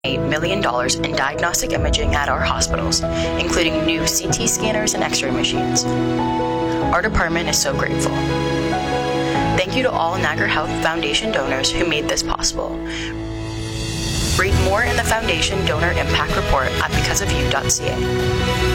$8 million in diagnostic imaging at our hospitals, including new CT scanners and X-ray machines. Our department is so grateful. Thank you to all Niagara Health Foundation donors who made this possible. Read more in the Foundation Donor Impact Report at becauseofyou.ca.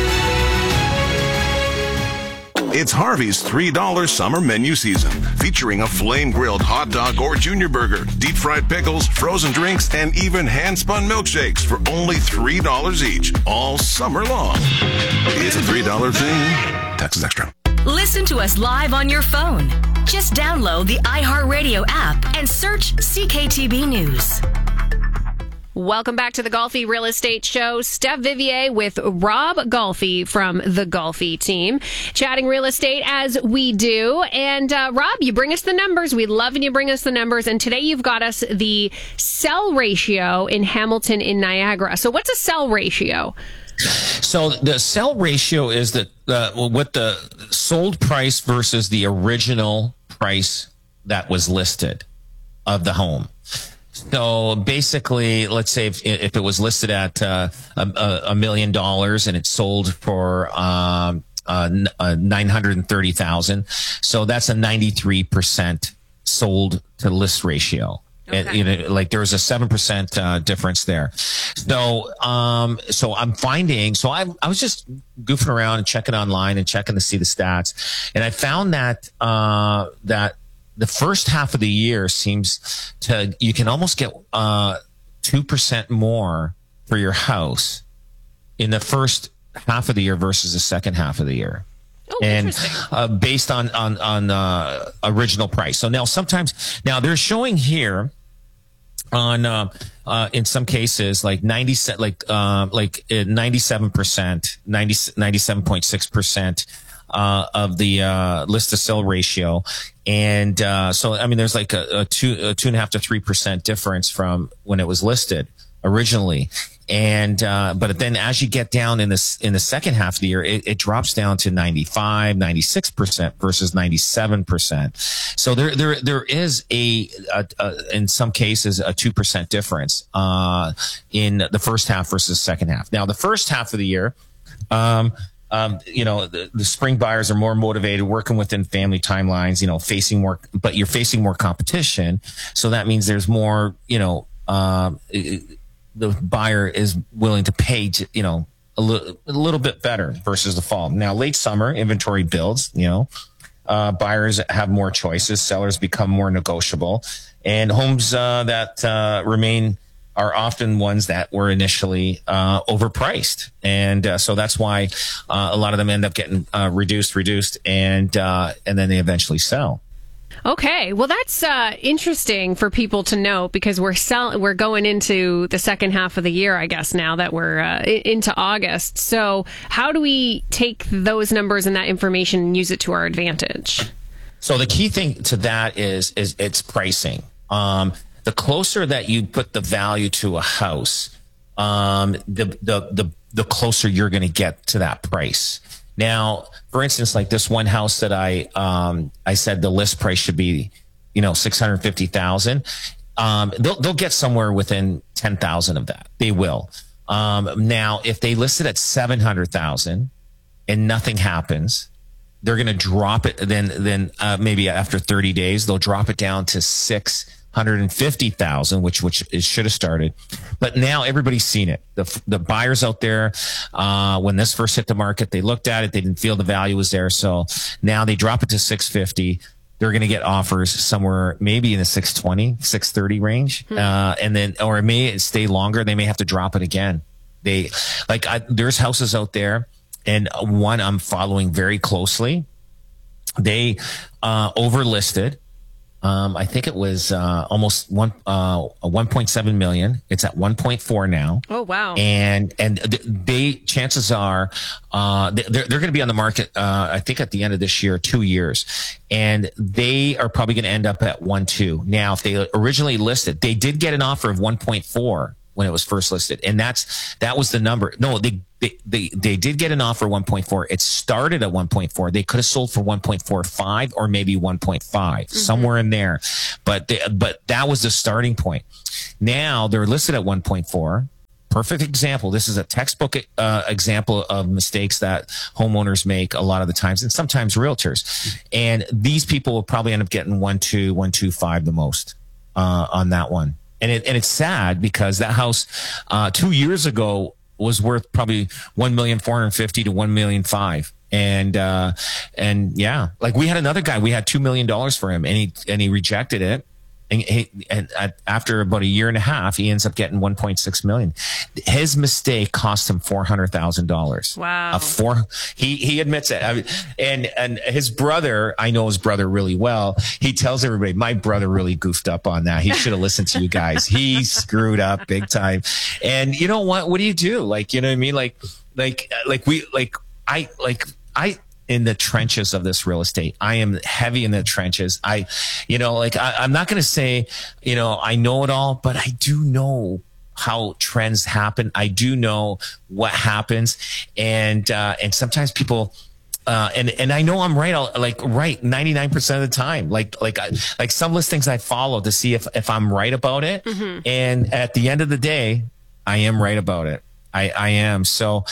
It's Harvey's $3 summer menu season, featuring a flame-grilled hot dog or junior burger, deep-fried pickles, frozen drinks, and even hand-spun milkshakes for only $3 each, all summer long. It's a $3 thing. Taxes extra. Listen to us live on your phone. Just download the iHeartRadio app and search CKTB News. Welcome back to the Golfi Real Estate Show. Steph Vivier with Rob Golfi from the Golfi team, chatting real estate as we do. And Rob, you bring us the numbers. We love when you bring us the numbers. And today you've got us the sell ratio in Hamilton in Niagara. So what's a sell ratio? So the sell ratio is what the sold price versus the original price that was listed of the home. So basically, let's say if it was listed at $1 million and it sold for $930,000, so that's a 93% sold to list ratio. Okay. Like there's a 7% difference there. So I'm finding. So I was just goofing around and checking online and checking to see the stats, and I found that that the first half of the year seems you can almost get 2% more for your house in the first half of the year versus the second half of the year. Oh, and based on original price. So now they're showing here on in some cases like 97%, 97.6%. Of the list to sell ratio. And so, I mean, there's like a 2.5 to 3% difference from when it was listed originally. And but then as you get down in the second half of the year, it drops down to 95, 96% versus 97%. So there is in some cases a 2% difference in the first half versus second half. Now the first half of the year, the spring buyers are more motivated, working within family timelines, facing more, but you're facing more competition. So that means there's more, the buyer is willing to pay, a little bit better versus the fall. Now, late summer inventory builds, buyers have more choices, sellers become more negotiable, and homes that remain are often ones that were initially overpriced. And so that's why a lot of them end up getting reduced, and then they eventually sell. Okay, well, that's interesting for people to know, because we're going into the second half of the year, I guess, now that we're into August. So how do we take those numbers and that information and use it to our advantage? So the key thing to that is it's pricing. The closer that you put the value to a house, the closer you're going to get to that price. Now, for instance, like this one house that I said the list price should be, $650,000. They'll get somewhere within 10,000 of that. They will. Now, if they list it at 700,000 and nothing happens, they're going to drop it. Then maybe after 30 days, they'll drop it down to 650,000, which it should have started. But now everybody's seen it. The buyers out there, when this first hit the market, they looked at it, they didn't feel the value was there. So now they drop it to 650. They're going to get offers somewhere maybe in the 620, 630 range. And then, or it may stay longer. They may have to drop it again. There's houses out there, and one I'm following very closely. They overlisted. I think it was almost 1.7 million. It's at 1.4 now. Oh wow! And they chances are they're going to be on the market. I think at the end of this year, 2 years, and they are probably going to end up at 1.2. Now, if they originally listed, they did get an offer of 1.4 when it was first listed, and that was the number. No, they did get an offer 1.4. It started at 1.4. They could have sold for 1.45 or maybe 1.5, somewhere in there. But that was the starting point. Now they're listed at 1.4. perfect example. This is a textbook example of mistakes that homeowners make a lot of the times, and sometimes realtors. And these people will probably end up getting 1.2, 1.25 the most on that one. And it's sad because that house 2 years ago was worth probably $1,450,000 to $1,500,000. And yeah, like we had another guy, we had $2 million for him, and he rejected it. And after about a year and a half, he ends up getting 1.6 million. His mistake cost him $400,000. Wow. He admits it. And his brother, I know his brother really well. He tells everybody, my brother really goofed up on that. He should have listened to you guys. He screwed up big time. And you know what? What do you do? Like, you know what I mean? I in the trenches of this real estate. I am heavy in the trenches. I'm not going to say, I know it all, but I do know how trends happen. I do know what happens. And sometimes people, and I know I'm right, right 99% of the time. Like some listings I follow to see if I'm right about it. Mm-hmm. And at the end of the day, I am right about it. I am. So,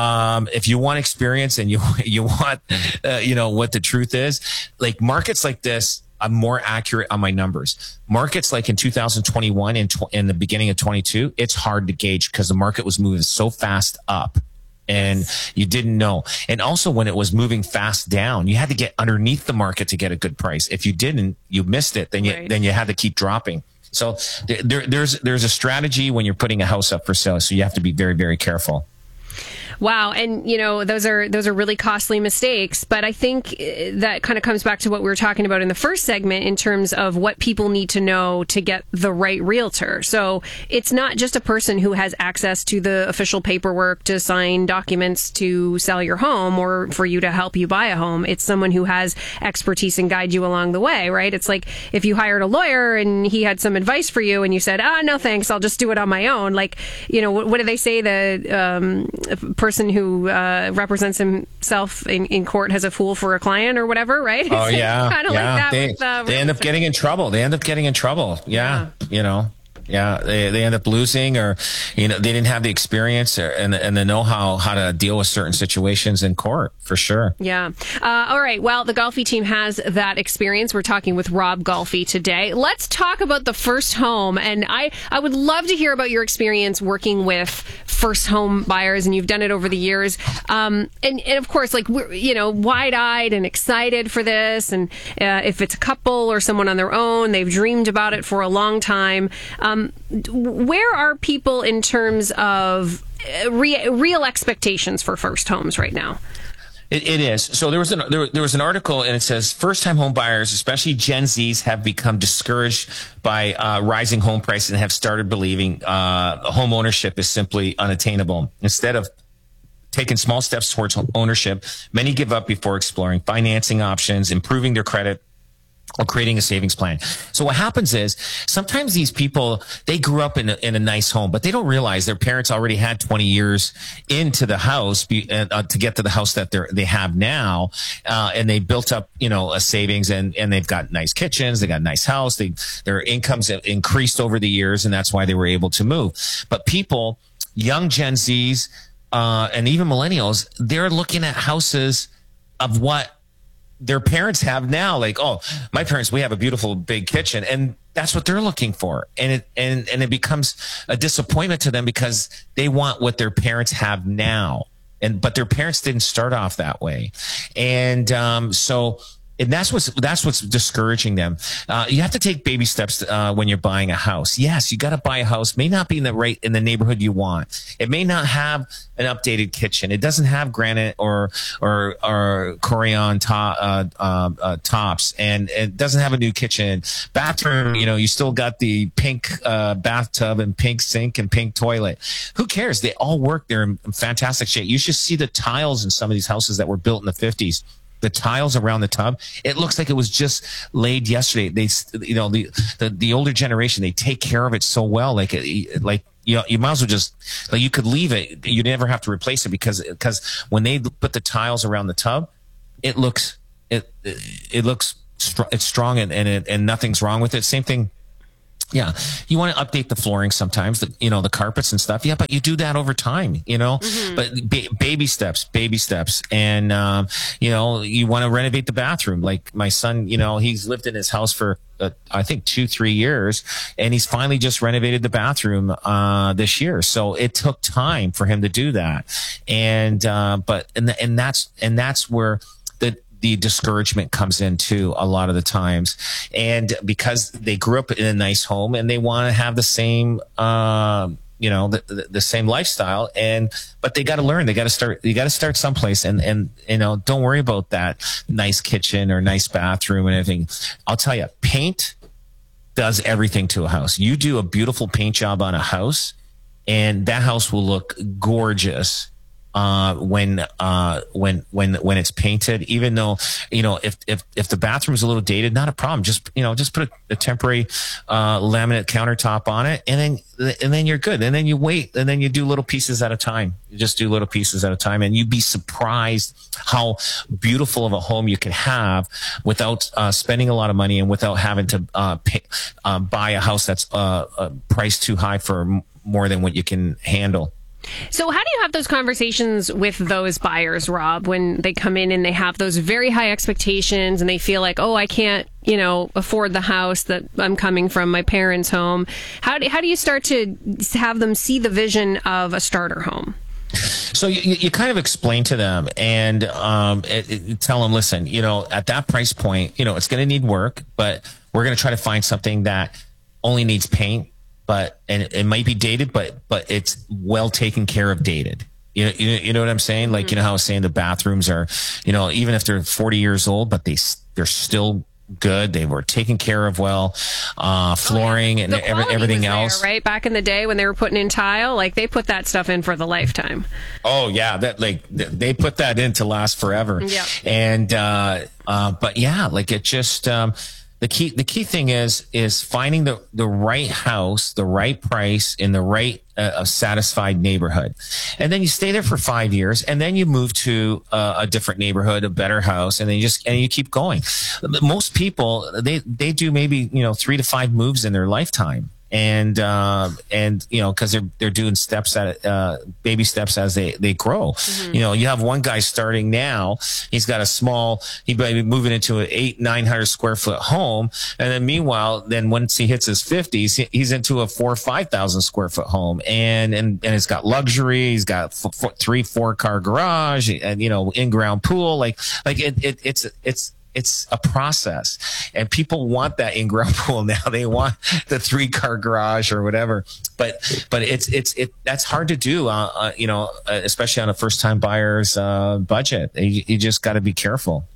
if you want experience and you want, what the truth is, like markets like this, I'm more accurate on my numbers. Markets like in 2021 and in the beginning of 22, it's hard to gauge because the market was moving so fast up and you didn't know. And also when it was moving fast down, you had to get underneath the market to get a good price. If you didn't, you missed it. Then you had to keep dropping. So there's a strategy when you're putting a house up for sale. So you have to be very, very careful. Wow. And, those are really costly mistakes. But I think that kind of comes back to what we were talking about in the first segment in terms of what people need to know to get the right realtor. So it's not just a person who has access to the official paperwork to sign documents to sell your home or for you to help you buy a home. It's someone who has expertise and guide you along the way, right? It's like if you hired a lawyer and he had some advice for you and you said, no, thanks, I'll just do it on my own. Like, what do they say? The person who represents himself in court has a fool for a client or whatever, right? Oh, yeah. Kind of like that. They end up getting in trouble. Yeah. Yeah, they end up losing, or they didn't have the experience and the know-how how to deal with certain situations in court, for sure. Yeah. All right. Well, the Golfi team has that experience. We're talking with Rob Golfi today. Let's talk about the first home, and I would love to hear about your experience working with first home buyers, and you've done it over the years. And of course, like we're wide-eyed and excited for this, and if it's a couple or someone on their own, they've dreamed about it for a long time. Where are people in terms of real expectations for first homes right now? It is. So there was an article, and it says first-time home buyers, especially Gen Zs, have become discouraged by rising home prices and have started believing home ownership is simply unattainable. Instead of taking small steps towards ownership, many give up before exploring financing options, improving their credit, or creating a savings plan. So what happens is sometimes these people, they grew up in a nice home, but they don't realize their parents already had 20 years into the house to get to the house that they have now. And they built up, a savings and they've got nice kitchens. They got a nice house. Their incomes have increased over the years, and that's why they were able to move. But people, young Gen Zs, and even millennials, they're looking at houses of what their parents have now. Like, oh, my parents, we have a beautiful big kitchen, and that's what they're looking for. And it becomes a disappointment to them because they want what their parents have now. But their parents didn't start off that way. And that's what's discouraging them. You have to take baby steps when you're buying a house. Yes, you got to buy a house. May not be in the neighborhood you want. It may not have an updated kitchen. It doesn't have granite or Corian tops, and it doesn't have a new kitchen. Bathroom, you still got the pink bathtub and pink sink and pink toilet. Who cares? They all work. They're in fantastic shape. You should see the tiles in some of these houses that were built in the 50s. The tiles around the tub, it looks like it was just laid yesterday. The older generation, they take care of it so well. You might as well just, you could leave it. You never have to replace it because when they put the tiles around the tub, it looks strong and nothing's wrong with it. Same thing Yeah, you want to update the flooring sometimes, the carpets and stuff. Yeah, but you do that over time, But baby steps, and you want to renovate the bathroom. Like my son, he's lived in his house for I think 2-3 years, and he's finally just renovated the bathroom this year. So it took time for him to do that, and that's where the discouragement comes in too a lot of the times. And because they grew up in a nice home and they want to have the same, the same lifestyle, but they got to learn, you got to start someplace, and don't worry about that nice kitchen or nice bathroom and everything. I'll tell you, paint does everything to a house. You do a beautiful paint job on a house and that house will look gorgeous when it's painted. Even though if the bathroom's a little dated, not a problem. Just put a temporary laminate countertop on it, and then you're good. And then you wait, and then you do little pieces at a time. You just do little pieces at a time, and you'd be surprised how beautiful of a home you can have without spending a lot of money and without having to buy a house that's priced too high for more than what you can handle. So how do you have those conversations with those buyers, Rob, when they come in and they have those very high expectations and they feel like, oh, I can't, afford the house that I'm coming from, my parents' home? How do you start to have them see the vision of a starter home? So you kind of explain to them and tell them, listen, at that price point, it's going to need work, but we're going to try to find something that only needs paint. And it might be dated, but it's well taken care of dated. You know what I'm saying? Like, how I was saying the bathrooms are, even if they're 40 years old, but they're still good. They were taken care of well, flooring and everything else. Right? Back in the day when they were putting in tile, like they put that stuff in for the lifetime. Oh yeah. They put that in to last forever. Yeah. And, but yeah, like it just, the key thing is finding the right house, the right price in the right satisfied neighborhood. And then you stay there for 5 years, and then you move to a different neighborhood, a better house, and then you keep going. Most people, they do maybe 3 to 5 moves in their lifetime. And because they're doing steps baby steps as they grow. Mm-hmm. You have one guy starting now, he's got he might be moving into an 800-900 square foot home, and then meanwhile, once he hits his 50s, he's into a 4,000 or 5,000 square foot home, and it's got luxury, he's got 3-4 car garage, and in-ground pool, like it's a process, and people want that in-ground pool now. They want the 3-car garage or whatever, but that's hard to do, especially on a first-time buyer's budget. You just got to be careful.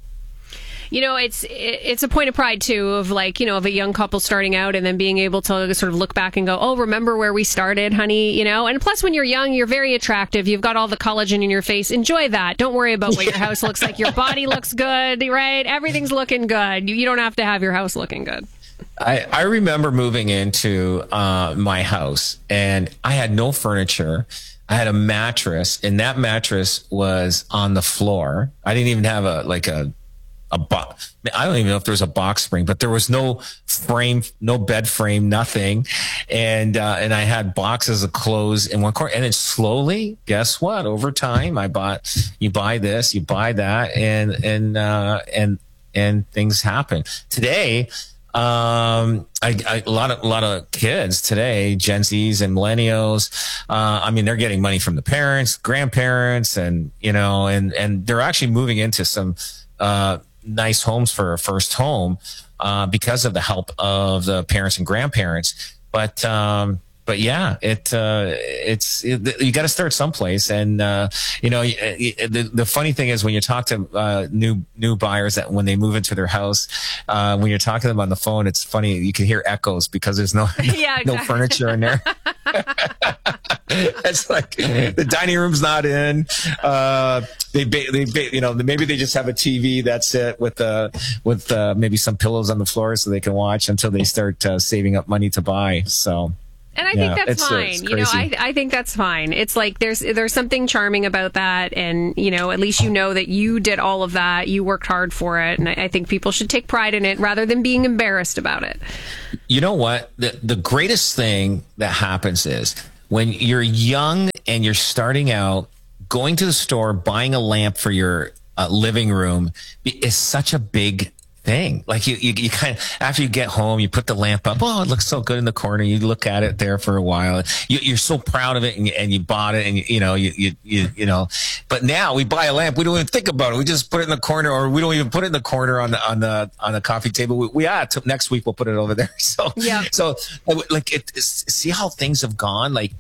It's a point of pride too, of of a young couple starting out and then being able to sort of look back and go, oh, remember where we started, honey, and plus when you're young, you're very attractive. You've got all the collagen in your face. Enjoy that. Don't worry about what your house looks like. Your body looks good, right? Everything's looking good. You don't have to have your house looking good. I remember moving into my house, and I had no furniture. I had a mattress, and that mattress was on the floor. I didn't even have a box. I don't even know if there was a box spring, but there was no frame, no bed frame, nothing. And I had boxes of clothes in one corner. And then slowly, guess what? Over time, you buy this, you buy that, and things happen. Today, a lot of kids today, Gen Zs and millennials, they're getting money from the parents, grandparents, and they're actually moving into some, nice homes for a first home, because of the help of the parents and grandparents. But yeah, it's you got to start someplace. And, the funny thing is when you talk to, new buyers that when they move into their house, when you're talking to them on the phone, it's funny. You can hear echoes because there's no furniture in there. It's like the dining room's not in. Maybe they just have a TV. That's it, with maybe some pillows on the floor so they can watch until they start saving up money to buy. So. And I think that's fine. I think that's fine. It's like there's something charming about that, and at least that you did all of that. You worked hard for it, and I think people should take pride in it rather than being embarrassed about it. You know what? The greatest thing that happens is when you're young and you're starting out, going to the store, buying a lamp for your living room is such a big thing. Like you kind of, after you get home, you put the lamp up. Oh, it looks so good in the corner. You look at it there for a while. You're so proud of it, and you bought it, and you know. But now we buy a lamp, we don't even think about it. We just put it in the corner, or we don't even put it in the corner on the coffee table. Next week we'll put it over there. So yeah. So see how things have gone. Like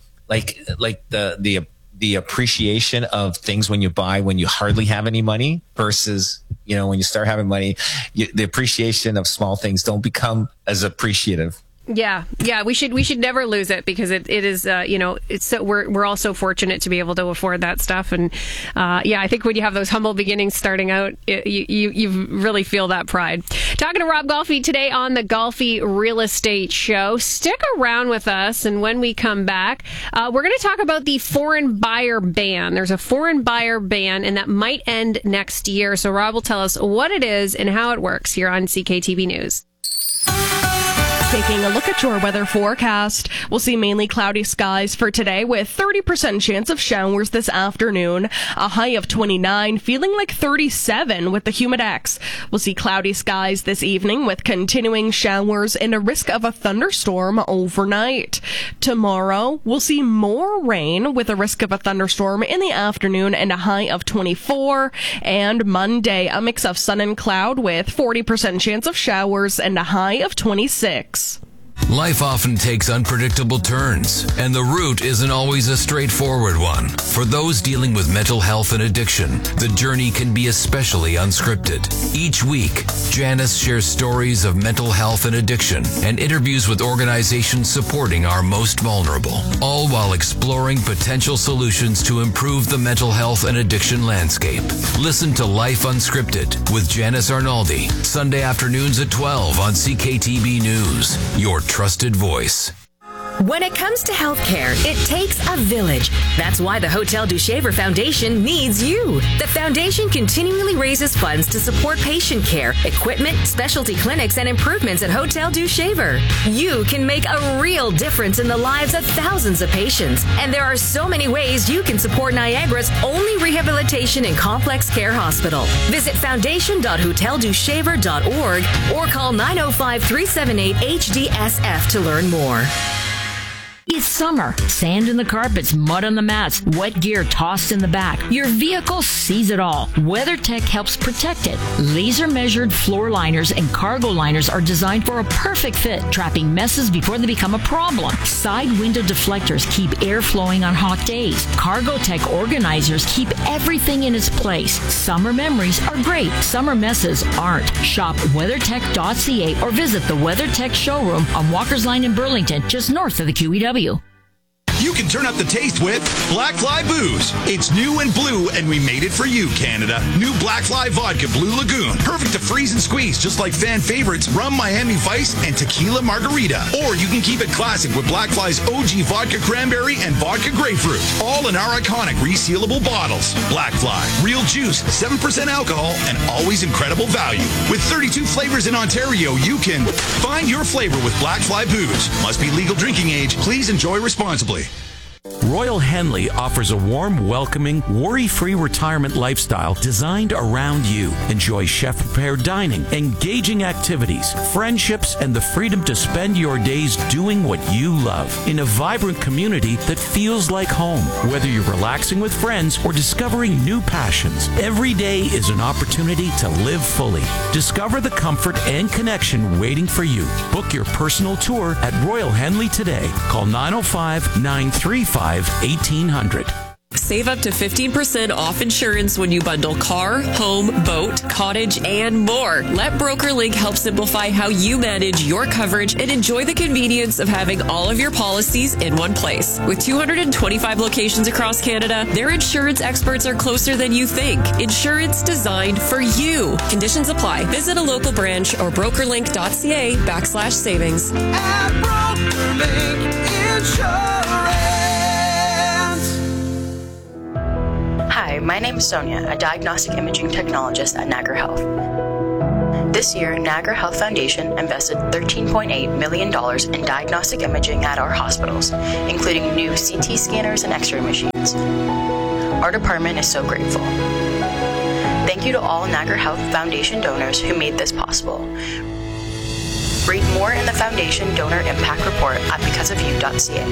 the appreciation of things when you hardly have any money versus, when you start having money, the appreciation of small things don't become as appreciative. Yeah. We should never lose it, because it is, it's so we're all so fortunate to be able to afford that stuff. And I think when you have those humble beginnings starting out, you really feel that pride. Talking to Rob Golfi today on the Golfi Real Estate Show. Stick around with us, and when we come back, we're going to talk about the foreign buyer ban. There's a foreign buyer ban, and that might end next year. So Rob will tell us what it is and how it works here on CKTV News. Taking a look at your weather forecast, we'll see mainly cloudy skies for today with 30% chance of showers this afternoon, a high of 29, feeling like 37 with the humidex. We'll see cloudy skies this evening with continuing showers and a risk of a thunderstorm overnight. Tomorrow, we'll see more rain with a risk of a thunderstorm in the afternoon and a high of 24. And Monday, a mix of sun and cloud with 40% chance of showers and a high of 26. Life often takes unpredictable turns, and the route isn't always a straightforward one. For those dealing with mental health and addiction, the journey can be especially unscripted. Each week, Janice shares stories of mental health and addiction and interviews with organizations supporting our most vulnerable, all while exploring potential solutions to improve the mental health and addiction landscape. Listen to Life Unscripted with Janice Arnaldi, Sunday afternoons at 12 on CKTB News, your trusted voice. When it comes to healthcare, it takes a village. That's why the Hotel du Shaver Foundation needs you. The foundation continually raises funds to support patient care, equipment, specialty clinics, and improvements at Hotel du Shaver. You can make a real difference in the lives of thousands of patients. And there are so many ways you can support Niagara's only rehabilitation and complex care hospital. Visit foundation.hoteldushaver.org or call 905-378-HDSF to learn more. It's summer. Sand in the carpets, mud on the mats, wet gear tossed in the back. Your vehicle sees it all. WeatherTech helps protect it. Laser-measured floor liners and cargo liners are designed for a perfect fit, trapping messes before they become a problem. Side window deflectors keep air flowing on hot days. CargoTech organizers keep everything in its place. Summer memories are great. Summer messes aren't. Shop WeatherTech.ca or visit the WeatherTech showroom on Walker's Line in Burlington, just north of the QEW. You can turn up the taste with Black Fly Booze. It's new and blue, and we made it for you, Canada. New Black Fly Vodka Blue Lagoon. Perfect to freeze and squeeze, just like fan favorites Rum Miami Vice and Tequila Margarita. Or you can keep it classic with Black Fly's OG Vodka Cranberry and Vodka Grapefruit. All in our iconic resealable bottles. Black Fly. Real juice, 7% alcohol, and always incredible value. With 32 flavors in Ontario, you can find your flavor with Black Fly Booze. Must be legal drinking age. Please enjoy responsibly. Royal Henley offers a warm, welcoming, worry-free retirement lifestyle designed around you. Enjoy chef-prepared dining, engaging activities, friendships, and the freedom to spend your days doing what you love in a vibrant community that feels like home. Whether you're relaxing with friends or discovering new passions, every day is an opportunity to live fully. Discover the comfort and connection waiting for you. Book your personal tour at Royal Henley today. Call 905-935-1800. Save up to 15% off insurance when you bundle car, home, boat, cottage, and more. Let BrokerLink help simplify how you manage your coverage and enjoy the convenience of having all of your policies in one place. With 225 locations across Canada, their insurance experts are closer than you think. Insurance designed for you. Conditions apply. Visit a local branch or brokerlink.ca/savings. At BrokerLink Insurance. Hi, my name is Sonia, a diagnostic imaging technologist at Niagara Health. This year, Niagara Health Foundation invested $13.8 million in diagnostic imaging at our hospitals, including new CT scanners and X-ray machines. Our department is so grateful. Thank you to all Niagara Health Foundation donors who made this possible. Read more in the Foundation Donor Impact Report at becauseofyou.ca.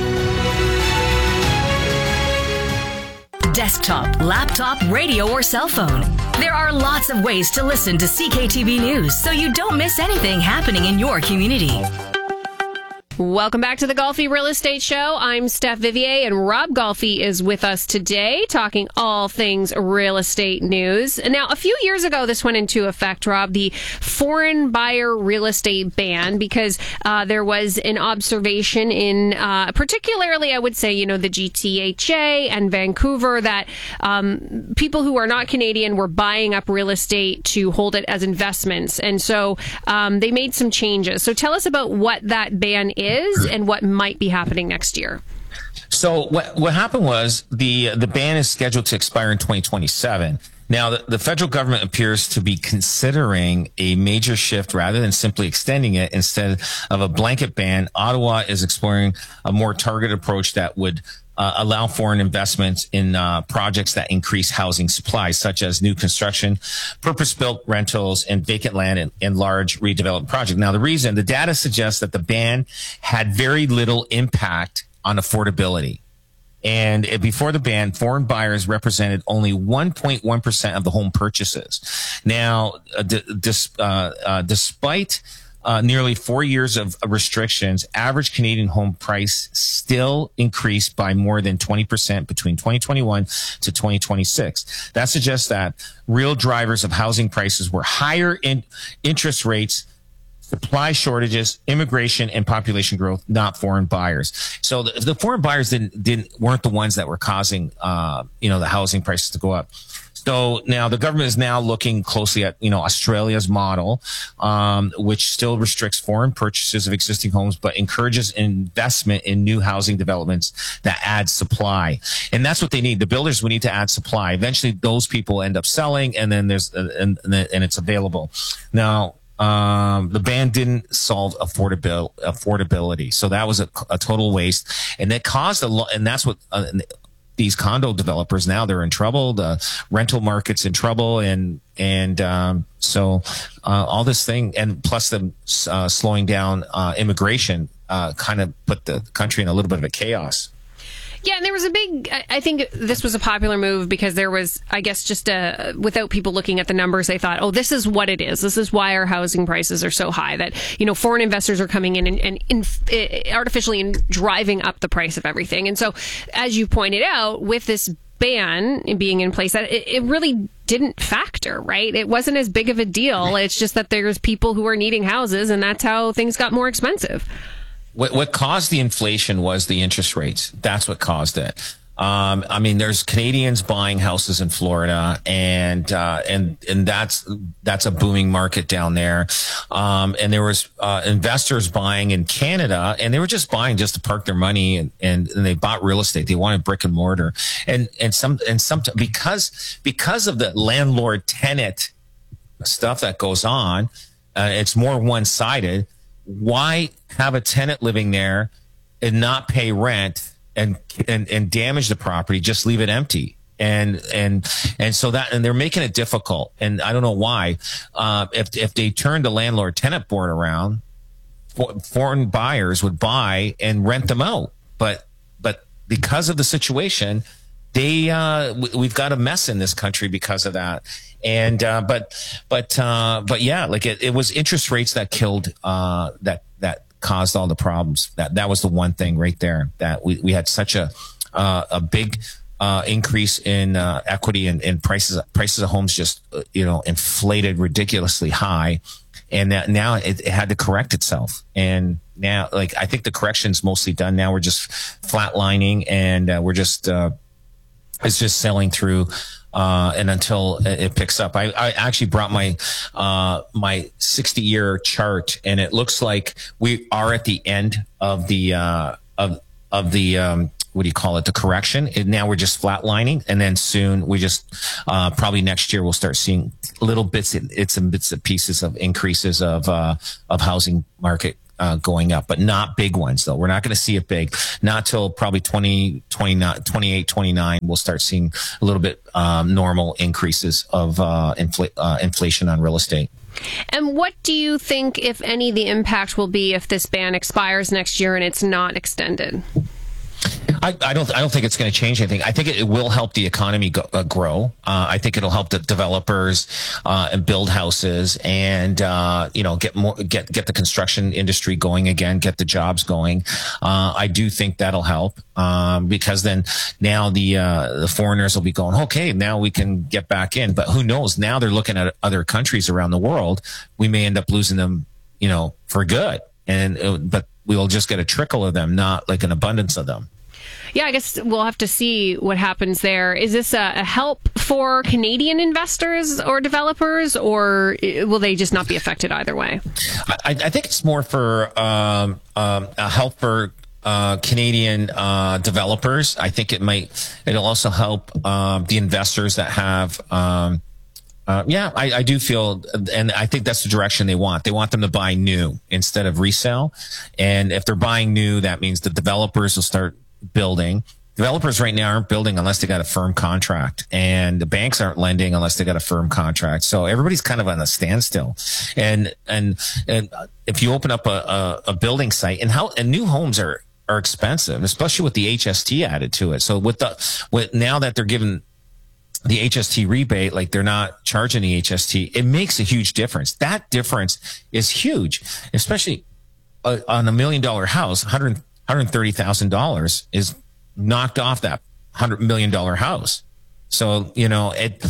Desktop, laptop, radio, or cell phone. There are lots of ways to listen to CKTV News so you don't miss anything happening in your community. Welcome back to the Golfy Real Estate Show. I'm Steph Vivier, and Rob Golfy is with us today talking all things real estate news. Now, a few years ago, this went into effect, Rob, the foreign buyer real estate ban, because there was an observation in particularly, I would say, the GTHA and Vancouver that people who are not Canadian were buying up real estate to hold it as investments. And so they made some changes. So tell us about what that ban is and what might be happening next year. So what happened was the ban is scheduled to expire in 2027. Now, the federal government appears to be considering a major shift rather than simply extending it. Instead of a blanket ban, Ottawa is exploring a more targeted approach that would allow foreign investments in projects that increase housing supply, such as new construction, purpose-built rentals, and vacant land in large redevelopment projects. Now, the data suggests that the ban had very little impact on affordability. And before the ban, foreign buyers represented only 1.1% of the home purchases. Now, despite nearly 4 years of restrictions, average Canadian home price still increased by more than 20% between 2021 to 2026. That suggests that real drivers of housing prices were higher in interest rates, supply shortages, immigration, and population growth, not foreign buyers. So the foreign buyers weren't the ones that were causing, the housing prices to go up. So now the government is now looking closely at, Australia's model, which still restricts foreign purchases of existing homes, but encourages investment in new housing developments that add supply. And that's what they need. The builders would need to add supply. Eventually those people end up selling, and then and it's available. Now, the ban didn't solve affordability. So that was a total waste. And that caused and that's what, these condo developers, now they're in trouble. The rental market's in trouble. So all this thing, and plus them slowing down immigration, kind of put the country in a little bit of a chaos. Yeah, and there was I think this was a popular move because there was, I guess, just without people looking at the numbers, they thought, oh, this is what it is. This is why our housing prices are so high, that, foreign investors are coming in and artificially driving up the price of everything. And so, as you pointed out, with this ban being in place, that it really didn't factor, right? It wasn't as big of a deal. It's just that there's people who are needing houses, and that's how things got more expensive. What caused the inflation was the interest rates. That's what caused it. There's Canadians buying houses in Florida, and that's a booming market down there. And there was investors buying in Canada, and they were just buying just to park their money, and they bought real estate. They wanted brick and mortar, and some because of the landlord tenant stuff that goes on, it's more one-sided. Why have a tenant living there and not pay rent and damage the property? Just leave it empty. And so they're making it difficult. And I don't know why. If they turned the landlord tenant board around, foreign buyers would buy and rent them out. But because of the situation, we've got a mess in this country because of that. And but yeah, like it was interest rates that killed that caused all the problems. That was the one thing right there, that we had such a big increase in equity, and prices of homes just inflated ridiculously high, and that now it had to correct itself. And now, like, I think the correction's mostly done. Now we're just flatlining, and we're just it's just selling through. And until it picks up, I actually brought my 60-year chart, and it looks like we are at the end of the the correction. And now we're just flatlining. And then soon we just, probably next year we'll start seeing little bits and pieces of increases of housing market, going up, but not big ones though. We're not going to see it big, not till probably 28, 29. We'll start seeing a little bit, normal increases of, inflation on real estate. And what do you think, if any, the impact will be if this ban expires next year and it's not extended? I don't think it's going to change anything. I think it will help the economy grow. I think it'll help the developers and build houses and get the construction industry going again, get the jobs going. I do think that'll help because then now the foreigners will be going, okay, now we can get back in. But who knows? Now they're looking at other countries around the world. We may end up losing them, for good. But we'll just get a trickle of them, not like an abundance of them. Yeah, I guess we'll have to see what happens there. Is this a help for Canadian investors or developers, or will they just not be affected either way? I think it's more for a help for Canadian developers. I think it'll also help the investors that have. I do feel, and I think that's the direction they want. They want them to buy new instead of resale. And if they're buying new, that means the developers will start building. Developers right now aren't building unless they got a firm contract, and the banks aren't lending unless they got a firm contract. So everybody's kind of on a standstill. And if you open up a building site, and new homes are expensive, especially with the HST added to it. So with now that they're giving the HST rebate, like they're not charging the HST, it makes a huge difference. That difference is huge, especially on $1 million house. $130,000 is knocked off that $100 million house. So, you're at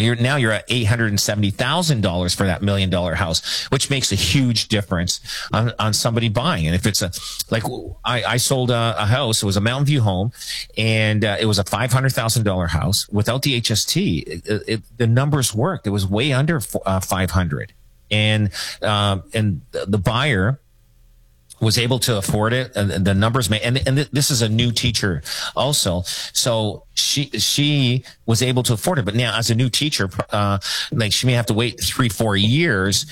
$870,000 for that $1 million house, which makes a huge difference on somebody buying. And if it's I sold a house, it was a Mountain View home, and it was a $500,000 house without the HST. The numbers worked. It was way under 500. And the buyer was able to afford it, and the numbers and this is a new teacher also. So she was able to afford it. But now as a new teacher, she may have to wait 3-4 years,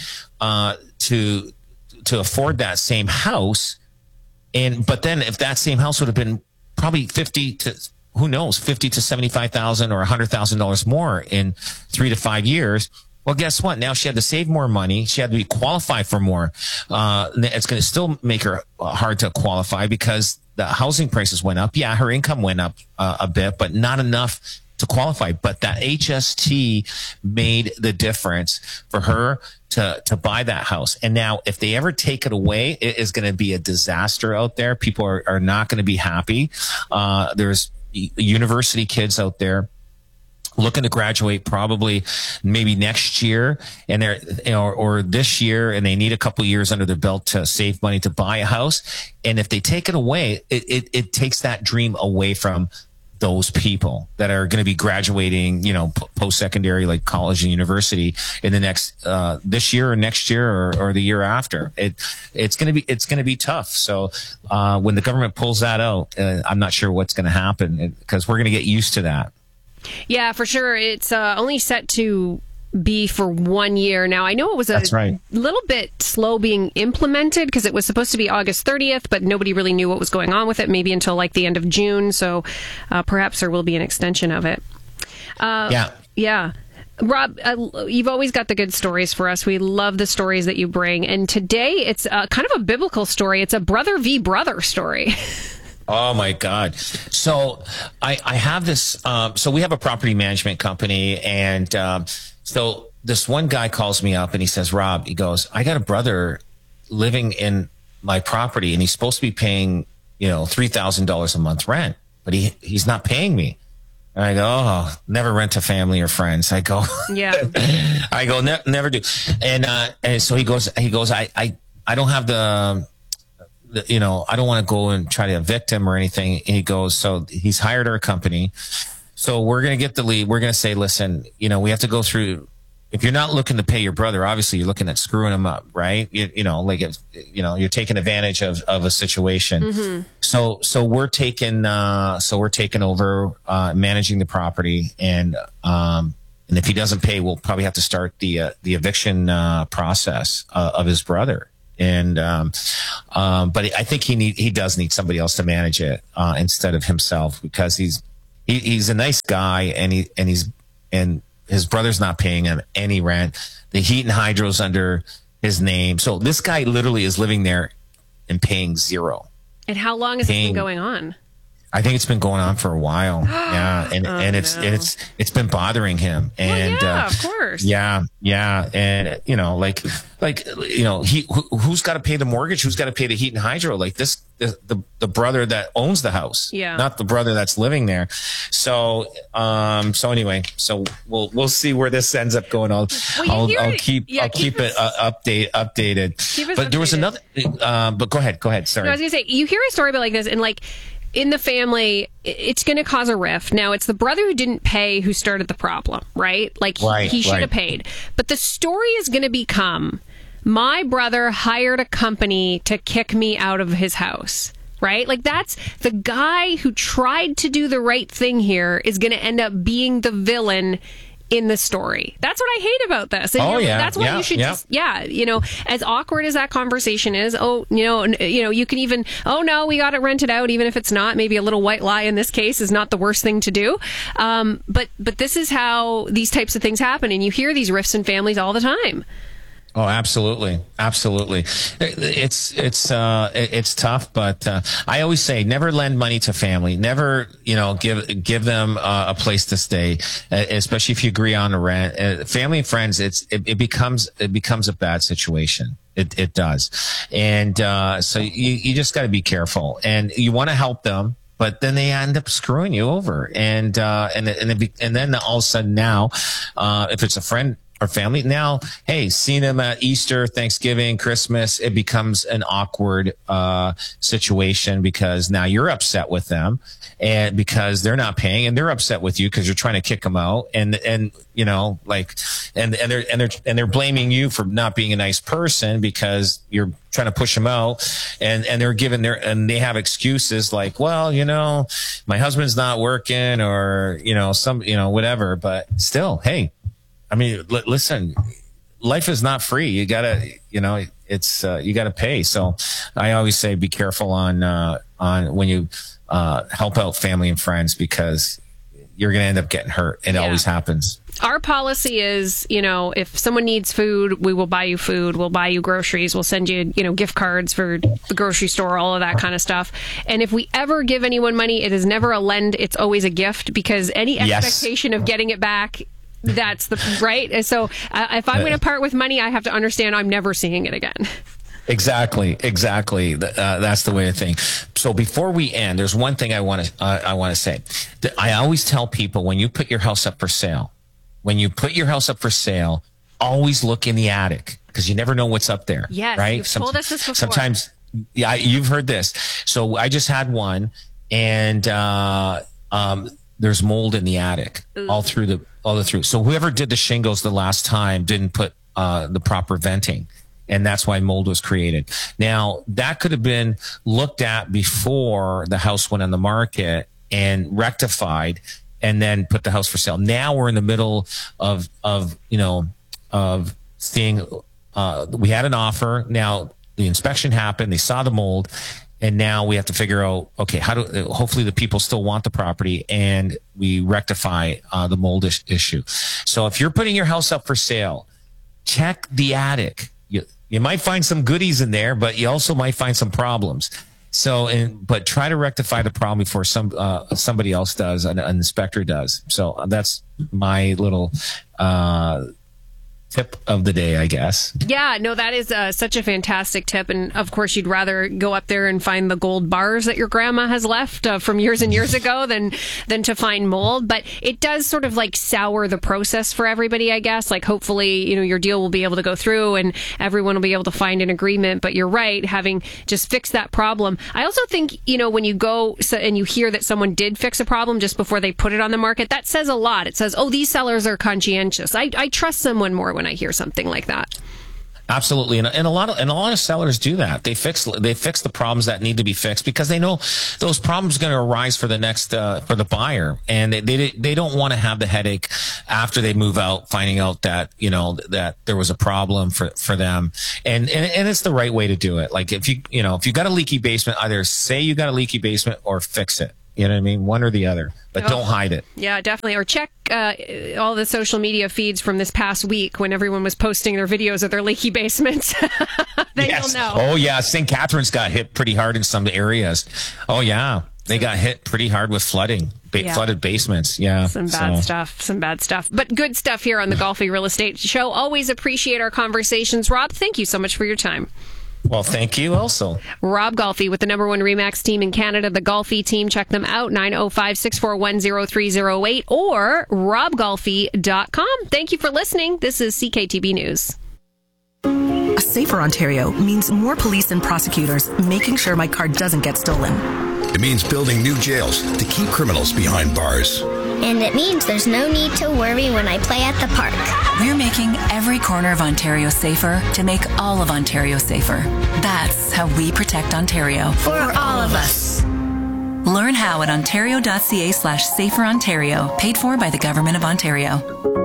to afford that same house. But then if that same house would have been probably $50,000 to $75,000 or $100,000 more in 3 to 5 years, well, guess what? Now she had to save more money. She had to be qualified for more. It's going to still make her hard to qualify because the housing prices went up. Yeah, her income went up a bit, but not enough to qualify. But that HST made the difference for her to buy that house. And now if they ever take it away, it is going to be a disaster out there. People are not going to be happy. There's university kids out there looking to graduate probably maybe next year, and or this year, and they need a couple years under their belt to save money to buy a house. And if they take it away, it takes that dream away from those people that are going to be graduating, post-secondary, like college and university in the next, this year or next year or the year after. It's going to be tough. So, when the government pulls that out, I'm not sure what's going to happen because we're going to get used to that. Yeah, for sure. It's only set to be for 1 year. Now, I know it was little bit slow being implemented because it was supposed to be August 30th, but nobody really knew what was going on with it, maybe until like the end of June. So perhaps there will be an extension of it. Yeah. Rob, you've always got the good stories for us. We love the stories that you bring. And today it's kind of a biblical story. It's a brother v. brother story. Oh my God. So I have this, so we have a property management company, and so this one guy calls me up and he says, Rob, he goes, I got a brother living in my property and he's supposed to be paying, $3,000 a month rent, but he's not paying me. And I go, oh, never rent to family or friends. I go, yeah. I go, never do. And so he goes, I don't have I don't want to go and try to evict him or anything. And he goes, so he's hired our company. So we're going to get the lead. We're going to say, listen, we have to go through. If you're not looking to pay your brother, obviously you're looking at screwing him up, right? You're taking advantage of a situation. Mm-hmm. So we're taking over managing the property, and if he doesn't pay, we'll probably have to start the eviction process of his brother. And but I think he does need somebody else to manage it instead of himself, because he's a nice guy, and his brother's not paying him any rent. The heat and hydro's under his name, so this guy literally is living there and paying zero. And how long has it been going on? I think it's been going on for a while. Yeah. And it's been bothering him. And, of course. Yeah. And, who's got to pay the mortgage? Who's got to pay the heat and hydro? Like the brother that owns the house, not the brother that's living there. So anyway, we'll see where this ends up going. I'll keep it updated. But there was another, but go ahead. Sorry. No, I was going to say, you hear a story about like this, and like, in the family, it's going to cause a rift. Now, it's the brother who didn't pay who started the problem, right? Like, he should have paid. But the story is going to become, my brother hired a company to kick me out of his house, right? Like, that's the guy who tried to do the right thing here is going to end up being the villain in the story. That's what I hate about this. And that's why you should just, as awkward as that conversation is, you can even, no, we got it rented out, even if it's not. Maybe a little white lie in this case is not the worst thing to do. But this is how these types of things happen. And you hear these rifts in families all the time. Oh, absolutely. It's tough, but I always say never lend money to family. Never, give them a place to stay, especially if you agree on the rent. Family and friends, it becomes a bad situation. It does, and so you just got to be careful, and you want to help them. But then they end up screwing you over, and then all of a sudden now, if it's a friend or family, now, hey, seeing them at Easter, Thanksgiving, Christmas, it becomes an awkward situation because now you're upset with them, and because they're not paying, and they're upset with you because you're trying to kick them out, and they're blaming you for not being a nice person because you're trying to push them out, and they're giving and they have excuses like, well, my husband's not working, or whatever. But still, hey, I mean, listen, life is not free. You gotta, you gotta pay. So I always say, be careful on when you help out family and friends, because you're going to end up getting hurt. It always happens. Our policy is, if someone needs food, we will buy you food. We'll buy you groceries. We'll send you, gift cards for the grocery store, all of that kind of stuff. And if we ever give anyone money, it is never a lend. It's always a gift, because any expectation of getting it back, that's the right. And so if I'm going to part with money, I have to understand I'm never seeing it again. Exactly. That's the way to think. So before we end, there's one thing I want to say. I always tell people, when you put your house up for sale, always look in the attic, because you never know what's up there. Yes, right? You've told us this before. Sometimes, you've heard this. So I just had one, and there's mold in the attic all through. So whoever did the shingles the last time didn't put the proper venting, and that's why mold was created. Now, that could have been looked at before the house went on the market and rectified, and then put the house for sale. Now we're in the middle of seeing, we had an offer. Now the inspection happened. They saw the mold. And now we have to figure out, okay, hopefully the people still want the property, and we rectify the mold issue. So if you're putting your house up for sale, check the attic. You might find some goodies in there, but you also might find some problems. But try to rectify the problem before somebody else does, an inspector does. So that's my little tip of the day, I guess. Yeah, no, that is such a fantastic tip. And of course, you'd rather go up there and find the gold bars that your grandma has left from years and years ago than to find mold. But it does sort of like sour the process for everybody, I guess. Like, hopefully, your deal will be able to go through and everyone will be able to find an agreement. But you're right, having just fixed that problem. I also think, when you go and you hear that someone did fix a problem just before they put it on the market, that says a lot. It says, oh, these sellers are conscientious. I trust someone more when I hear something like that. Absolutely, and a lot of sellers do that. They fix the problems that need to be fixed because they know those problems are going to arise for the next for the buyer, and they don't want to have the headache after they move out, finding out that that there was a problem for them, and it's the right way to do it. Like if you got a leaky basement, either say you got a leaky basement or fix it. You know what I mean? One or the other, but don't hide it. Yeah, definitely. Or check all the social media feeds from this past week when everyone was posting their videos of their leaky basements. You'll know. Oh, yeah. St. Catharines got hit pretty hard in some areas. Oh, yeah. They got hit pretty hard with flooding. Flooded basements. Yeah. Some bad stuff. But good stuff here on the Golfy Real Estate Show. Always appreciate our conversations. Rob, thank you so much for your time. Well, thank you also. Rob Golfy with the number one RE/MAX team in Canada, the Golfy team. Check them out, 905-641-0308 or robgolfy.com. Thank you for listening. This is CKTB News. A safer Ontario means more police and prosecutors making sure my car doesn't get stolen. It means building new jails to keep criminals behind bars. And it means there's no need to worry when I play at the park. We're making every corner of Ontario safer to make all of Ontario safer. That's how we protect Ontario. For all of us. Learn how at ontario.ca/saferontario, paid for by the Government of Ontario.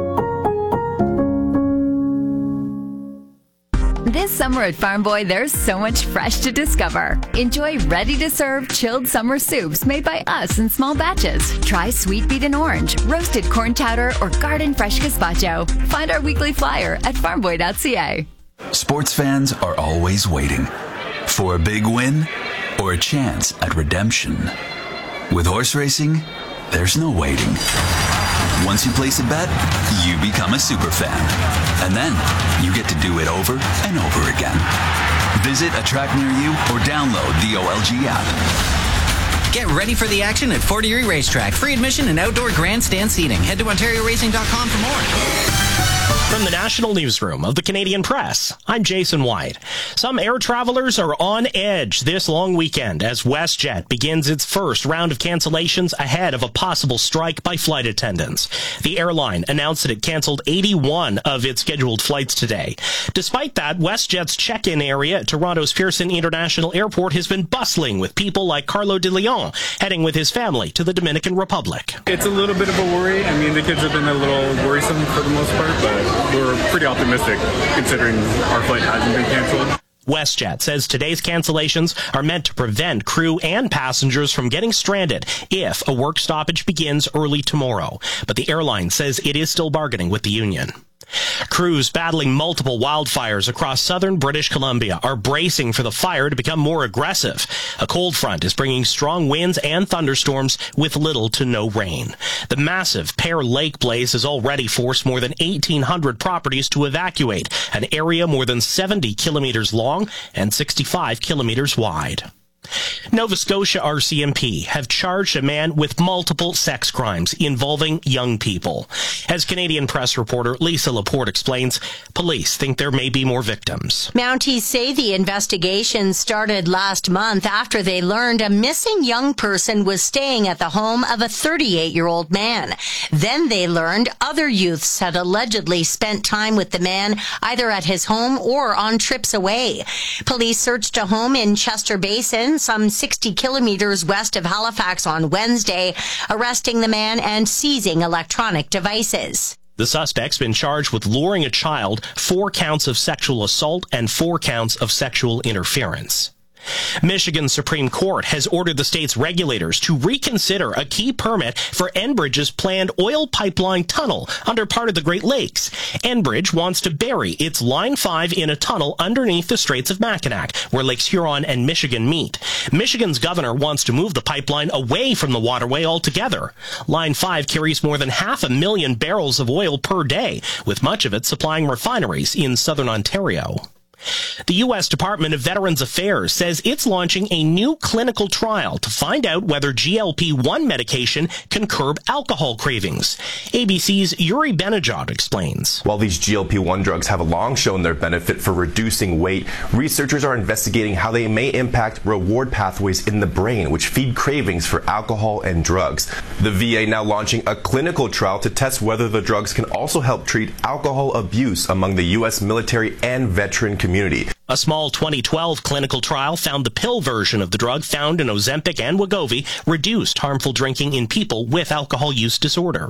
This summer at Farm Boy, there's so much fresh to discover. Enjoy ready-to-serve chilled summer soups made by us in small batches. Try sweet beet and orange, roasted corn chowder, or garden fresh gazpacho. Find our weekly flyer at farmboy.ca. Sports fans are always waiting for a big win or a chance at redemption. With horse racing, there's no waiting. Once you place a bet, you become a super fan. And then you get to do it over and over again. Visit a track near you or download the OLG app. Get ready for the action at Fort Erie Racetrack. Free admission and outdoor grandstand seating. Head to OntarioRacing.com for more. From the National Newsroom of the Canadian Press, I'm Jason White. Some air travelers are on edge this long weekend as WestJet begins its first round of cancellations ahead of a possible strike by flight attendants. The airline announced that it canceled 81 of its scheduled flights today. Despite that, WestJet's check-in area at Toronto's Pearson International Airport has been bustling with people like Carlo De Leon heading with his family to the Dominican Republic. It's a little bit of a worry. I mean, the kids have been a little worrisome for the most part, but we're pretty optimistic considering our flight hasn't been canceled. WestJet says today's cancellations are meant to prevent crew and passengers from getting stranded if a work stoppage begins early tomorrow. But the airline says it is still bargaining with the union. Crews battling multiple wildfires across southern British Columbia are bracing for the fire to become more aggressive. A cold front is bringing strong winds and thunderstorms with little to no rain. The massive Pear Lake blaze has already forced more than 1,800 properties to evacuate, an area more than 70 kilometers long and 65 kilometers wide. Nova Scotia RCMP have charged a man with multiple sex crimes involving young people. As Canadian Press reporter Lisa Laporte explains, police think there may be more victims. Mounties say the investigation started last month after they learned a missing young person was staying at the home of a 38-year-old man. Then they learned other youths had allegedly spent time with the man either at his home or on trips away. Police searched a home in Chester Basin, some 60 kilometers west of Halifax on Wednesday, arresting the man and seizing electronic devices. The suspect's been charged with luring a child, 4 counts of sexual assault, and 4 counts of sexual interference. Michigan Supreme Court has ordered the state's regulators to reconsider a key permit for Enbridge's planned oil pipeline tunnel under part of the Great Lakes. Enbridge wants to bury its Line 5 in a tunnel underneath the Straits of Mackinac, where Lakes Huron and Michigan meet. Michigan's governor wants to move the pipeline away from the waterway altogether. Line 5 carries more than 500,000 barrels of oil per day, with much of it supplying refineries in southern Ontario. The U.S. Department of Veterans Affairs says it's launching a new clinical trial to find out whether GLP-1 medication can curb alcohol cravings. ABC's Yuri Benajot explains. While these GLP-1 drugs have long shown their benefit for reducing weight, researchers are investigating how they may impact reward pathways in the brain, which feed cravings for alcohol and drugs. The VA now launching a clinical trial to test whether the drugs can also help treat alcohol abuse among the U.S. military and veteran community. A small 2012 clinical trial found the pill version of the drug found in Ozempic and Wegovy reduced harmful drinking in people with alcohol use disorder.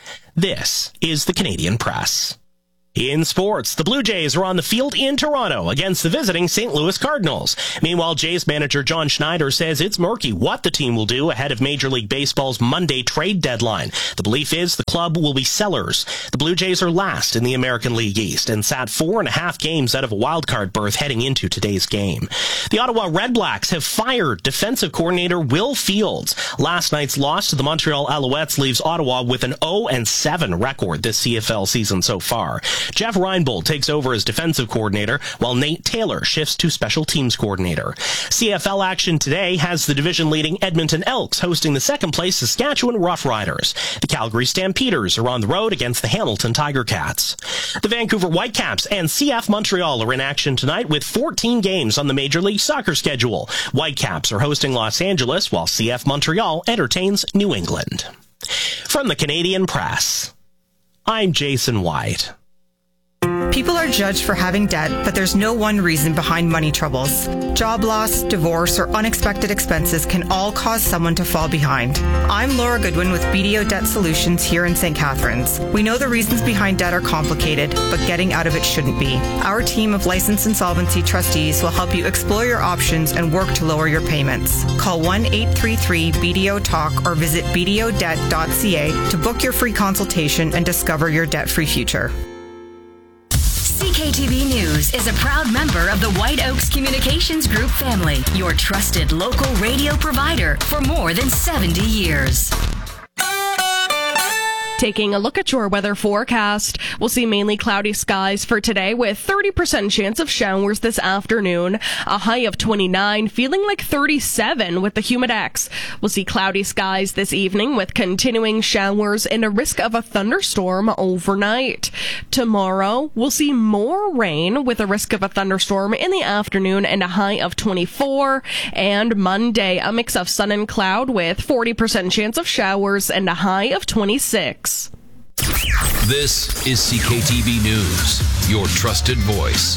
This is the Canadian Press. In sports, the Blue Jays are on the field in Toronto against the visiting St. Louis Cardinals. Meanwhile, Jays manager John Schneider says it's murky what the team will do ahead of Major League Baseball's Monday trade deadline. The belief is the club will be sellers. The Blue Jays are last in the American League East and sat 4.5 games out of a wildcard berth heading into today's game. The Ottawa Red Blacks have fired defensive coordinator Will Fields. Last night's loss to the Montreal Alouettes leaves Ottawa with an 0-7 record this CFL season so far. Jeff Reinbold takes over as defensive coordinator, while Nate Taylor shifts to special teams coordinator. CFL action today has the division-leading Edmonton Elks hosting the second-place Saskatchewan Roughriders. The Calgary Stampeders are on the road against the Hamilton Tiger Cats. The Vancouver Whitecaps and CF Montreal are in action tonight with 14 games on the Major League Soccer schedule. Whitecaps are hosting Los Angeles, while CF Montreal entertains New England. From the Canadian Press, I'm Jason White. People are judged for having debt, but there's no one reason behind money troubles. Job loss, divorce, or unexpected expenses can all cause someone to fall behind. I'm Laura Goodwin with BDO Debt Solutions here in St. Catharines. We know the reasons behind debt are complicated, but getting out of it shouldn't be. Our team of licensed insolvency trustees will help you explore your options and work to lower your payments. Call 1-833-BDO-TALK or visit bdodebt.ca to book your free consultation and discover your debt-free future. CKTV News is a proud member of the White Oaks Communications Group family, your trusted local radio provider for more than 70 years. Taking a look at your weather forecast, we'll see mainly cloudy skies for today with 30% chance of showers this afternoon, a high of 29, feeling like 37 with the Humidex. We'll see cloudy skies this evening with continuing showers and a risk of a thunderstorm overnight. Tomorrow, we'll see more rain with a risk of a thunderstorm in the afternoon and a high of 24. And Monday, a mix of sun and cloud with 40% chance of showers and a high of 26. This is CKTV News, your trusted voice.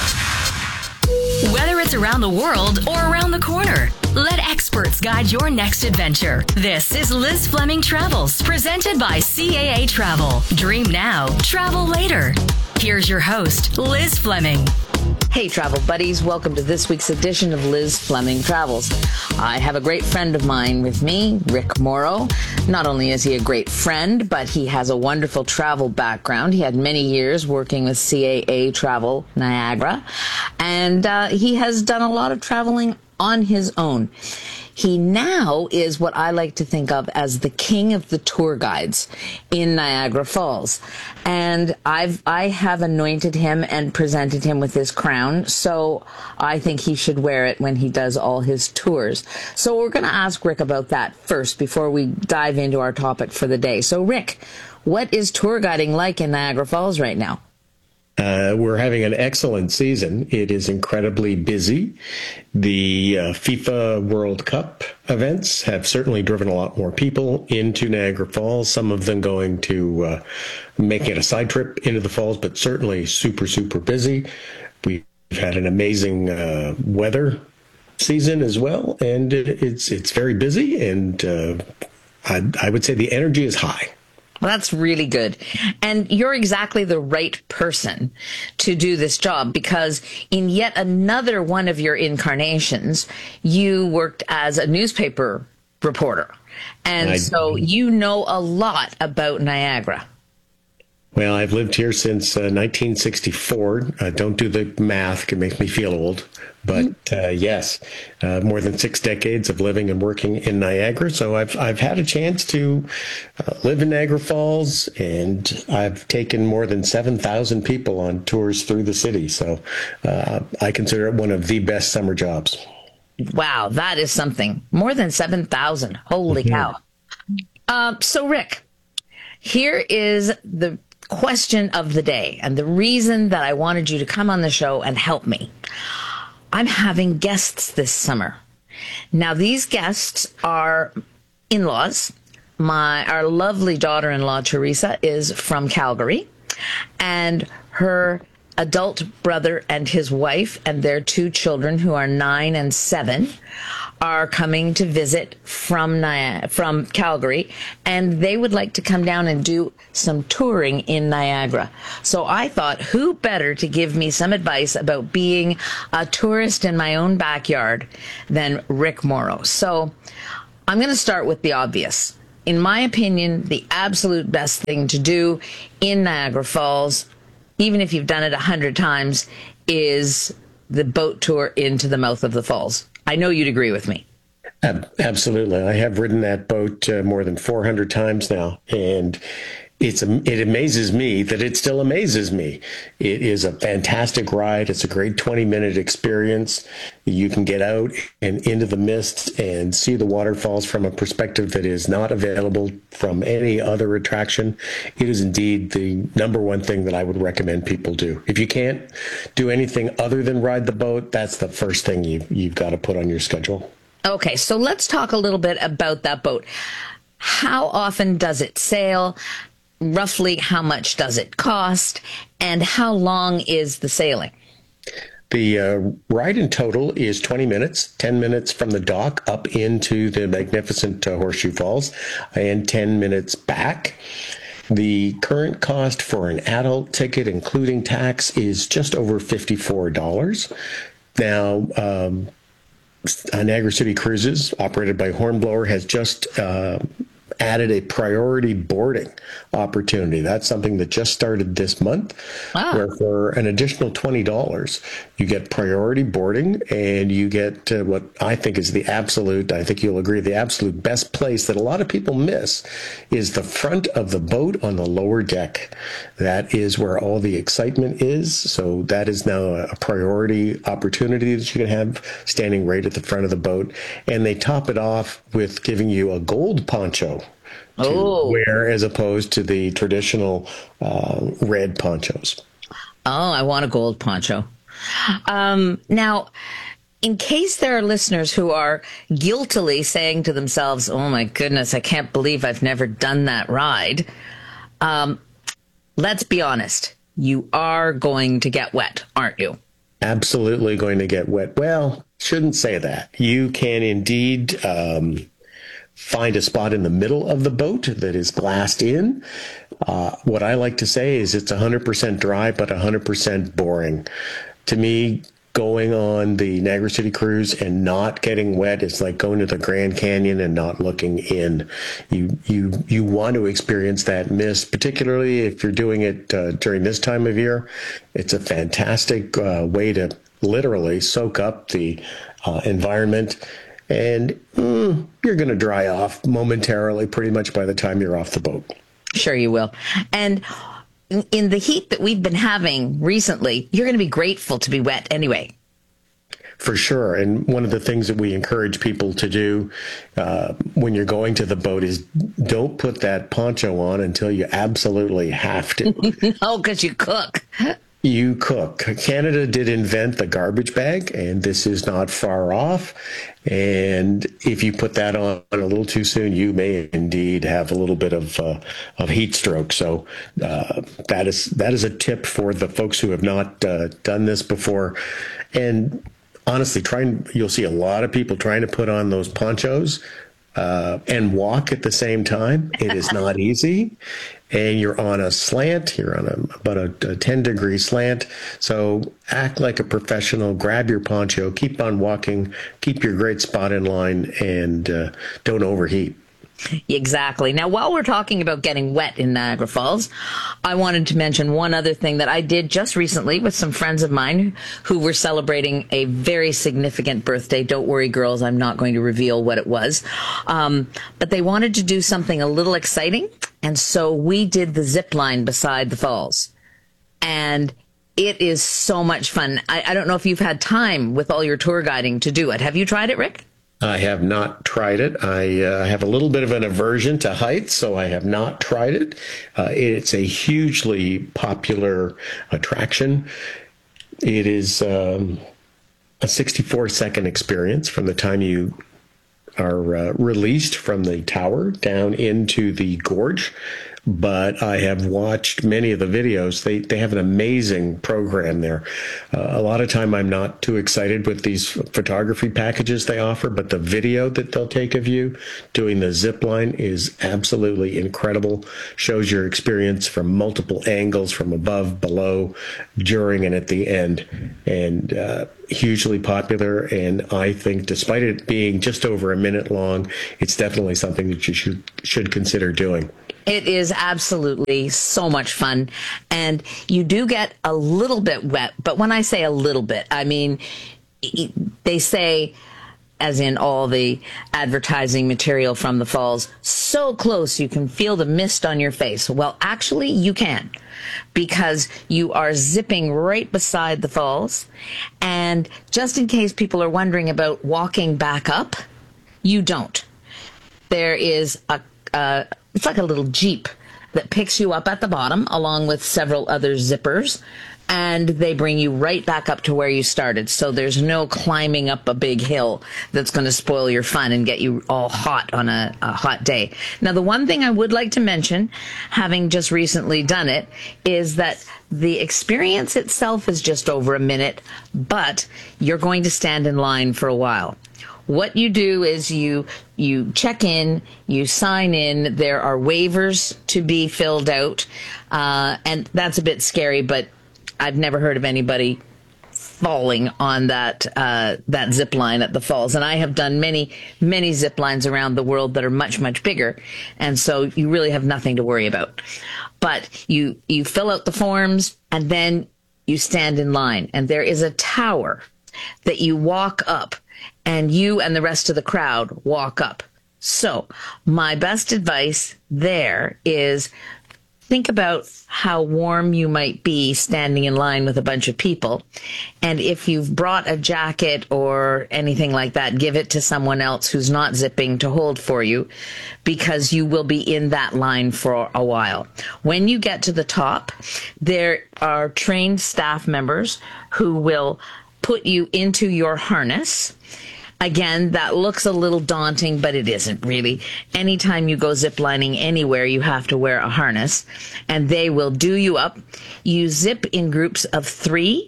Whether it's around the world or around the corner, let experts guide your next adventure. This is Liz Fleming Travels, presented by CAA Travel. Dream now, travel later. Here's your host, Liz Fleming. Hey, travel buddies. Welcome to this week's edition of Liz Fleming Travels. I have a great friend of mine with me, Rick Morrow. Not only is he a great friend, but he has a wonderful travel background. He had many years working with CAA Travel Niagara, and he has done a lot of traveling on his own. He now is what I like to think of as the king of the tour guides in Niagara Falls. And I have anointed him and presented him with this crown, so I think he should wear it when he does all his tours. So we're going to ask Rick about that first before we dive into our topic for the day. So Rick, what is tour guiding like in Niagara Falls right now? We're having an excellent season. It is incredibly busy. The FIFA World Cup events have certainly driven a lot more people into Niagara Falls, some of them going to making it a side trip into the falls, but certainly super, super busy. We've had an amazing weather season as well, and it's very busy, and I would say the energy is high. Well, that's really good. And you're exactly the right person to do this job, because in yet another one of your incarnations, you worked as a newspaper reporter. And so you know a lot about Niagara. Well, I've lived here since 1964. Don't do the math. It makes me feel old. But yes, more than 6 decades of living and working in Niagara. So I've had a chance to live in Niagara Falls, and I've taken more than 7,000 people on tours through the city. So I consider it one of the best summer jobs. Wow, that is something. More than 7,000. Holy cow. So, Rick, here is the question of the day, and the reason that I wanted you to come on the show and help me. I'm having guests this summer. Now, these guests are in-laws. Our lovely daughter-in-law, Teresa, is from Calgary, and her adult brother and his wife and their 2 children, who are 9 and 7, are coming to visit from Calgary, and they would like to come down and do some touring in Niagara. So I thought, who better to give me some advice about being a tourist in my own backyard than Rick Morrow. So I'm going to start with the obvious. In my opinion, the absolute best thing to do in Niagara Falls, even if you've done it 100 times, is the boat tour into the mouth of the falls. I know you'd agree with me. Absolutely. I have ridden that boat more than 400 times now, and it amazes me that it still amazes me. It is a fantastic ride. It's a great 20-minute experience. You can get out and into the mist and see the waterfalls from a perspective that is not available from any other attraction. It is indeed the number one thing that I would recommend people do. If you can't do anything other than ride the boat, that's the first thing you've got to put on your schedule. Okay, so let's talk a little bit about that boat. How often does it sail? Roughly how much does it cost? And how long is the sailing? The ride in total is 20 minutes, 10 minutes from the dock up into the magnificent Horseshoe Falls, and 10 minutes back. The current cost for an adult ticket, including tax, is just over $54. Now, Niagara City Cruises, operated by Hornblower, has just added a priority boarding opportunity. That's something that just started this month, where for an additional $20, you get priority boarding, and you get what I think is the absolute, I think you'll agree, the absolute best place that a lot of people miss is the front of the boat on the lower deck. That is where all the excitement is. So that is now a priority opportunity that you can have standing right at the front of the boat. And they top it off with giving you a gold poncho to wear, as opposed to the traditional red ponchos. Oh, I want a gold poncho. Now, in case there are listeners who are guiltily saying to themselves, oh my goodness, I can't believe I've never done that ride. Let's be honest. You are going to get wet, aren't you? Absolutely going to get wet. Well, shouldn't say that. You can indeed find a spot in the middle of the boat that is glassed in. What I like to say is it's 100% dry, but 100% boring. To me, going on the Niagara City Cruise and not getting wet is like going to the Grand Canyon and not looking in. You want to experience that mist, particularly if you're doing it during this time of year. It's a fantastic way to literally soak up the environment. And you're going to dry off momentarily pretty much by the time you're off the boat. Sure you will. And in the heat that we've been having recently, you're going to be grateful to be wet anyway. For sure. And one of the things that we encourage people to do when you're going to the boat is don't put that poncho on until you absolutely have to. No, because you cook. You cook. Canada did invent the garbage bag, and this is not far off. And if you put that on a little too soon, you may indeed have a little bit of heat stroke. So that is a tip for the folks who have not done this before. And honestly, you'll see a lot of people trying to put on those ponchos and walk at the same time. It is not easy. And you're on a slant, you're on about a 10-degree slant. So act like a professional, grab your poncho, keep on walking, keep your great spot in line, and don't overheat. Exactly. Now, while we're talking about getting wet in Niagara Falls, I wanted to mention one other thing that I did just recently with some friends of mine who were celebrating a very significant birthday. Don't worry, girls, I'm not going to reveal what it was. But they wanted to do something a little exciting, and so we did the zip line beside the falls. And it is so much fun. I don't know if you've had time with all your tour guiding to do it. Have you tried it, Rick? I have not tried it. I have a little bit of an aversion to heights, so I have not tried it. It's a hugely popular attraction. It is a 64-second experience from the time you are released from the tower down into the gorge. But I have watched many of the videos. They have an amazing program there. A lot of time I'm not too excited with these photography packages they offer, but the video that they'll take of you doing the zip line is absolutely incredible. Shows your experience from multiple angles, from above, below, during, and at the end. And hugely popular, and I think despite it being just over a minute long, it's definitely something that you should consider doing. It is absolutely so much fun, and you do get a little bit wet, but when I say a little bit, I mean, they say, as in all the advertising material from the falls, so close you can feel the mist on your face. Well, actually, you can, because you are zipping right beside the falls, and just in case people are wondering about walking back up, you don't. There is it's like a little Jeep that picks you up at the bottom along with several other zippers, and they bring you right back up to where you started. So there's no climbing up a big hill that's going to spoil your fun and get you all hot on a hot day. Now, the one thing I would like to mention, having just recently done it, is that the experience itself is just over a minute, but you're going to stand in line for a while. What you do is you check in, you sign in, there are waivers to be filled out, and that's a bit scary, but I've never heard of anybody falling on that zip line at the falls. And I have done many, many zip lines around the world that are much, much bigger, and so you really have nothing to worry about. But you fill out the forms, and then you stand in line, and there is a tower that you walk up, and you and the rest of the crowd walk up. So my best advice there is think about how warm you might be standing in line with a bunch of people. And if you've brought a jacket or anything like that, give it to someone else who's not zipping to hold for you, because you will be in that line for a while. When you get to the top, there are trained staff members who will put you into your harness. Again, that looks a little daunting, but it isn't really. Anytime you go ziplining anywhere, you have to wear a harness, and they will do you up. You zip in groups of 3,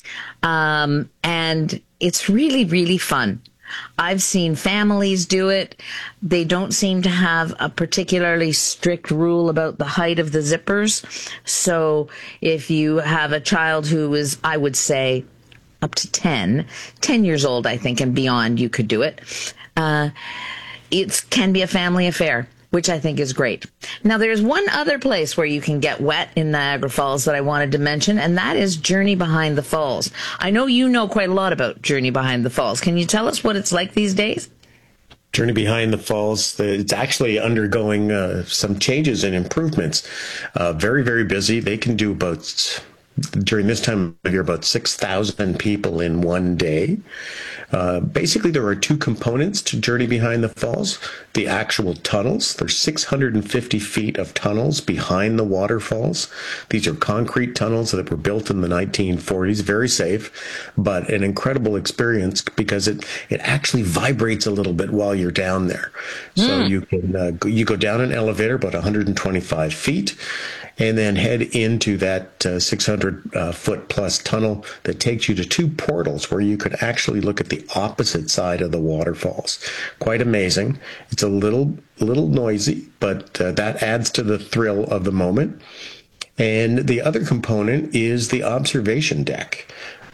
and it's really, really fun. I've seen families do it. They don't seem to have a particularly strict rule about the height of the zippers. So if you have a child who is, I would say, up to 10 years old, I think, and beyond, you could do it. It can be a family affair, which I think is great. Now, there's one other place where you can get wet in Niagara Falls that I wanted to mention, and that is Journey Behind the Falls. I know you know quite a lot about Journey Behind the Falls. Can you tell us what it's like these days? Journey Behind the Falls, it's actually undergoing some changes and improvements. Very, very busy. They can do during this time of year, about 6,000 people in one day. Basically, there are 2 components to Journey Behind the Falls. The actual tunnels. There's 650 feet of tunnels behind the waterfalls. These are concrete tunnels that were built in the 1940s. Very safe, but an incredible experience because it actually vibrates a little bit while you're down there. So you can you go down an elevator about 125 feet, and then head into that 600-foot plus tunnel that takes you to 2 portals where you could actually look at the opposite side of the waterfalls. Quite amazing. It's a little noisy, but that adds to the thrill of the moment. And the other component is the observation deck.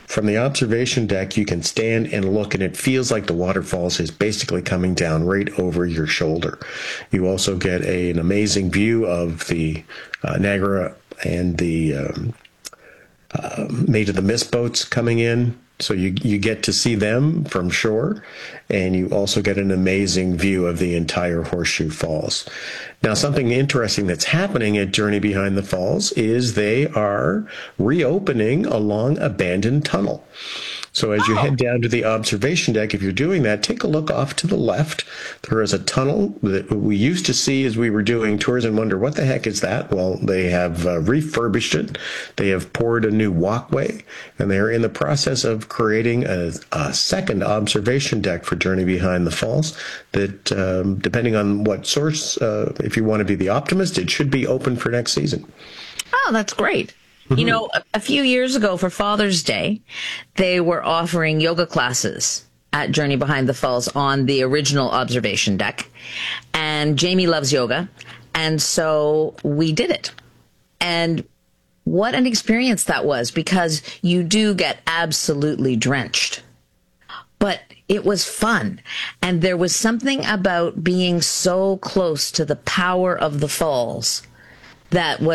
From the observation deck, you can stand and look, and it feels like the waterfalls is basically coming down right over your shoulder. You also get an amazing view of the Niagara and the Maid of the Mist boats coming in. So you get to see them from shore, and you also get an amazing view of the entire Horseshoe Falls. Now, something interesting that's happening at Journey Behind the Falls is they are reopening a long abandoned tunnel. So as you head down to the observation deck, if you're doing that, take a look off to the left. There is a tunnel that we used to see as we were doing tours and wonder, what the heck is that? Well, they have refurbished it. They have poured a new walkway, and they're in the process of creating a second observation deck for Journey Behind the Falls that, depending on what source, if you want to be the optimist, it should be open for next season. Oh, that's great. You know, a few years ago for Father's Day, they were offering yoga classes at Journey Behind the Falls on the original observation deck. And Jamie loves yoga. And so we did it. And what an experience that was, because you do get absolutely drenched. But it was fun. And there was something about being so close to the power of the falls that was